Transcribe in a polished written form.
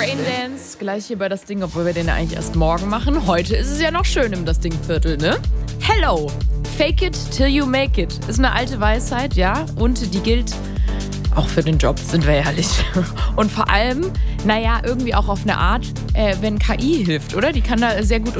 Braindance, gleich hier bei das Ding, obwohl wir den ja eigentlich erst morgen machen. Heute ist es ja noch schön im das Ding-Viertel, ne? Hello, fake it till you make it. Ist eine alte Weisheit, ja? Und die gilt auch für den Job, sind wir ehrlich. Und vor allem, naja, irgendwie auch auf eine Art, wenn KI hilft, oder? Die kann da sehr gut